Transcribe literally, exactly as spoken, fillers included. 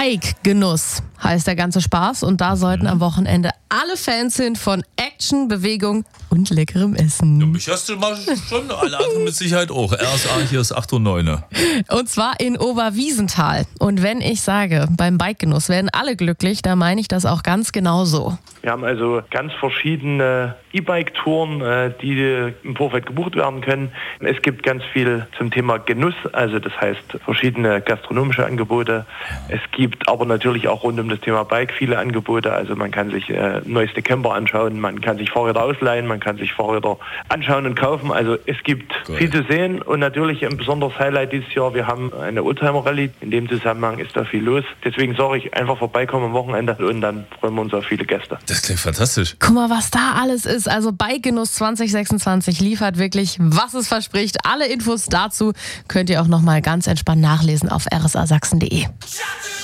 Bike-Genuss heißt der ganze Spaß und da sollten am Wochenende alle Fans hin von Action, Bewegung und leckerem Essen. Ja, mich hast du mal schon, alle anderen mit Sicherheit auch. R S A hier ist acht und neun. Und zwar in Oberwiesenthal. Und wenn ich sage, beim Bike-Genuss werden alle glücklich, dann meine ich das auch ganz genau so. Wir haben also ganz verschiedene E-Bike-Touren, die im Vorfeld gebucht werden können. Es gibt ganz viel zum Thema Genuss, also das heißt verschiedene gastronomische Angebote. Es gibt aber natürlich auch rund um das Thema Bike viele Angebote. Also man kann sich äh, neueste Camper anschauen, man kann sich Fahrräder ausleihen, man kann sich Fahrräder anschauen und kaufen. Also es gibt Geil. viel zu sehen und natürlich ein besonderes Highlight dieses Jahr. Wir haben eine Oldtimer-Rallye. In dem Zusammenhang ist da viel los. Deswegen sage ich, einfach vorbeikommen am Wochenende und dann freuen wir uns auf viele Gäste. Das klingt fantastisch. Guck mal, was da alles ist. Also Bike-Genuss zwanzig sechsundzwanzig liefert wirklich, was es verspricht. Alle Infos dazu könnt ihr auch noch mal ganz entspannt nachlesen auf r s a sachsen punkt d e.